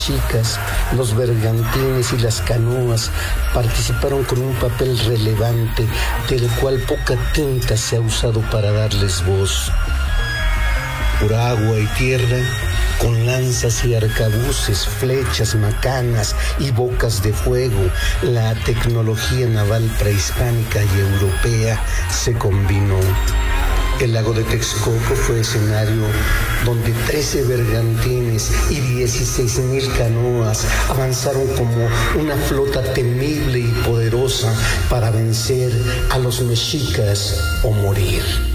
Chicas, los bergantines y las canoas participaron con un papel relevante, del cual poca tinta se ha usado para darles voz. Por agua y tierra, con lanzas y arcabuces, flechas, macanas y bocas de fuego, la tecnología naval prehispánica y europea se combinó. El lago de Texcoco fue escenario donde 13 bergantines y 16,000 canoas avanzaron como una flota temible y poderosa para vencer a los mexicas o morir.